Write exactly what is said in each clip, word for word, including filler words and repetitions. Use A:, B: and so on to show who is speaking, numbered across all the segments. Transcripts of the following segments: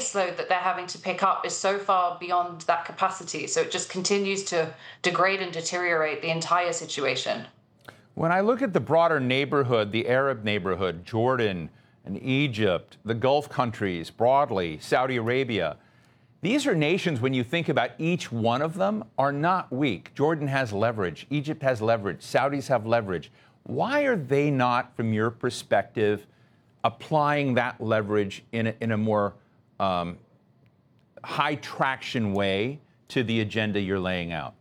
A: caseload that they're having to pick up is so far beyond that capacity. So it just continues to degrade and deteriorate the entire situation.
B: When I look at the broader neighborhood, the Arab neighborhood, Jordan and Egypt, the Gulf countries broadly, Saudi Arabia, these are nations, when you think about each one of them, are not weak. Jordan has leverage. Egypt has leverage. Saudis have leverage. Why are they not, from your perspective, applying that leverage in a, in a more um, high traction way to the agenda you're laying out?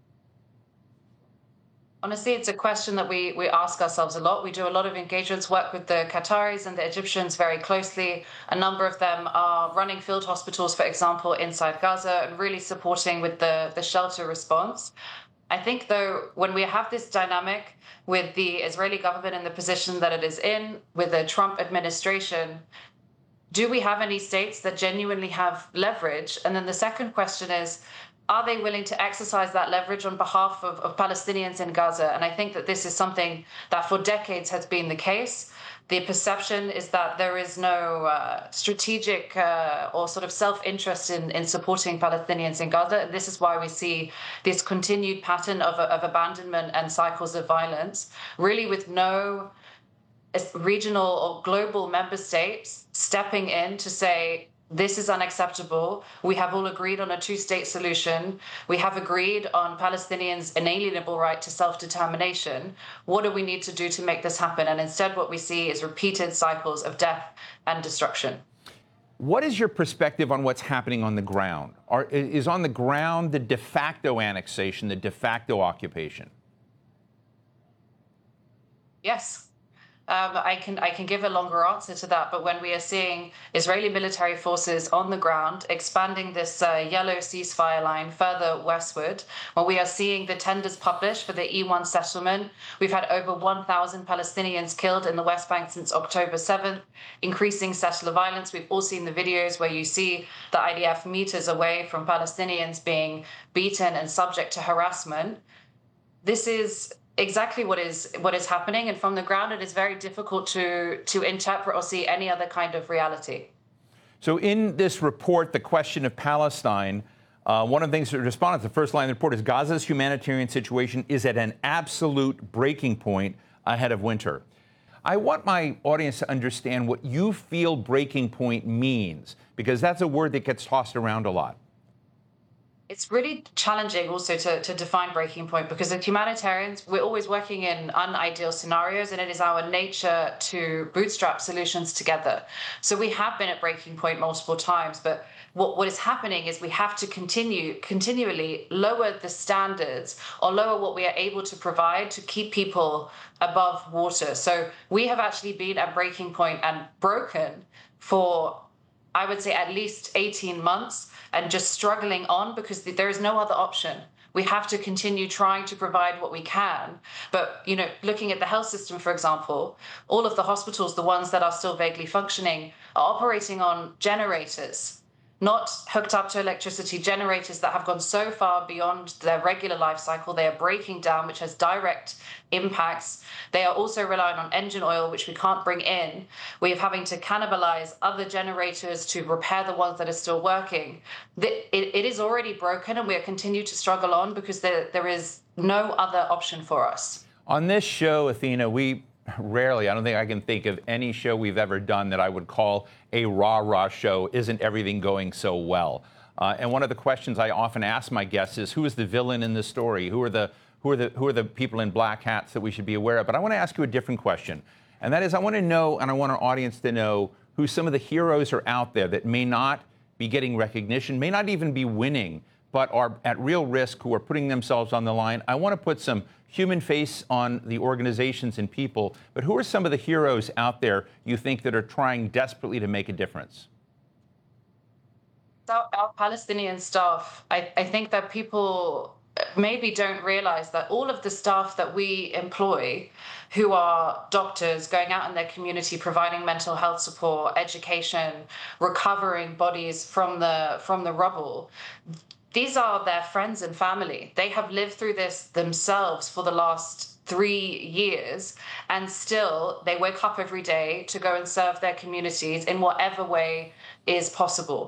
A: Honestly, it's a question that we, we ask ourselves a lot. We do a lot of engagements, work with the Qataris and the Egyptians very closely. A number of them are running field hospitals, for example, inside Gaza, and really supporting with the, the shelter response. I think, though, when we have this dynamic with the Israeli government in the position that it is in, with the Trump administration, do we have any states that genuinely have leverage? And then the second question is, are they willing to exercise that leverage on behalf of, of Palestinians in Gaza? And I think that this is something that for decades has been the case. The perception is that there is no uh, strategic uh, or sort of self-interest in, in supporting Palestinians in Gaza. And this is why we see this continued pattern of, of abandonment and cycles of violence, really with no regional or global member states stepping in to say, this is unacceptable. We have all agreed on a two-state solution. We have agreed on Palestinians' inalienable right to self-determination. What do we need to do to make this happen? And instead, what we see is repeated cycles of death and destruction.
B: What is your perspective on what's happening on the ground? Are, is on the ground the de facto annexation, the de facto occupation?
A: Yes. Um, I can I can give a longer answer to that, but when we are seeing Israeli military forces on the ground expanding this uh, yellow ceasefire line further westward, when we are seeing the tenders published for the E one settlement, we've had over one thousand Palestinians killed in the West Bank since October seventh, increasing settler violence. We've all seen the videos where you see the I D F meters away from Palestinians being beaten and subject to harassment. This is exactly what is what is happening, and from the ground it is very difficult to to interpret or see any other kind of reality.
B: So in this report, the question of Palestine, uh, one of the things that responded to the first line of the report is Gaza's humanitarian situation is at an absolute breaking point ahead of winter. I want my audience to understand what you feel breaking point means, because that's a word that gets tossed around a lot.
A: It's really challenging also to, to define breaking point, because as humanitarians, we're always working in unideal scenarios, and it is our nature to bootstrap solutions together. So we have been at breaking point multiple times, but what, what is happening is we have to continue continually lower the standards or lower what we are able to provide to keep people above water. So we have actually been at breaking point and broken for, I would say, at least eighteen months, and just struggling on because there is no other option. We have to continue trying to provide what we can. But, you know, looking at the health system, for example, all of the hospitals, the ones that are still vaguely functioning, are operating on generators, not hooked up to electricity, generators that have gone so far beyond their regular life cycle. They are breaking down, which has direct impacts. They are also relying on engine oil, which we can't bring in. We are having to cannibalize other generators to repair the ones that are still working. It, it is already broken, and we continue to struggle on because there, there is no other option for us.
B: On this show, Athena, we rarely, I don't think I can think of any show we've ever done that I would call a rah-rah show. Isn't everything going so well? Uh, and one of the questions I often ask my guests is, who is the villain in the story? Who are the who are the who are the people in black hats that we should be aware of? But I want to ask you a different question, and that is, I want to know, and I want our audience to know, who some of the heroes are out there that may not be getting recognition, may not even be winning, but are at real risk, who are putting themselves on the line. I want to put some human face on the organizations and people, but who are some of the heroes out there you think that are trying desperately to make a difference?
A: Our, our Palestinian staff, I, I think that people maybe don't realize that all of the staff that we employ, who are doctors going out in their community, providing mental health support, education, recovering bodies from the from the rubble, these are their friends and family. They have lived through this themselves for the last three years, and still they wake up every day to go and serve their communities in whatever way is possible.